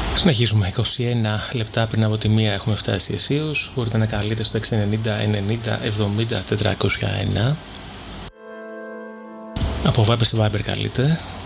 Συνεχίζουμε 21 λεπτά πριν από τη μία έχουμε φτάσει αισίως. Μπορείτε να καλείτε στο 690 90 70 401. Από Viber σε Viber καλείτε